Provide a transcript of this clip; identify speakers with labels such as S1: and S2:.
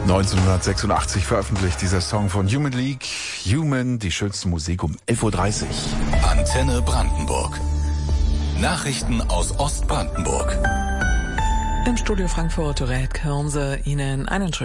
S1: 1986 veröffentlicht dieser Song von Human League. Human, die schönste Musik um 11.30 Uhr.
S2: Antenne Brandenburg. Nachrichten aus Ostbrandenburg.
S3: Im Studio Frankfurt, Red Kirnse, Ihnen einen schönen